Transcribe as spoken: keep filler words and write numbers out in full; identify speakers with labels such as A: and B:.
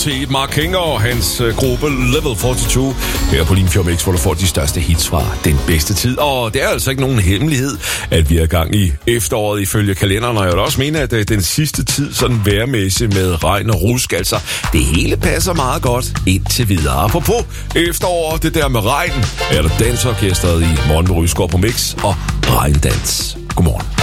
A: set Mark King og hans uh, gruppe Level fireogfyrre her på Limfjord Mix, hvor du får de største hits fra den bedste tid. Og det er altså ikke nogen hemmelighed, at vi er i gang i efteråret ifølge kalenderen, og jeg vil også mene, at uh, den sidste tid sådan vejrmæssigt med regn og rusk, altså det hele passer meget godt indtil videre. Apropos efterår, det der med regn, er der dansorkestret i Morgen med Rydsgaard på Mix og regndans. Godmorgen.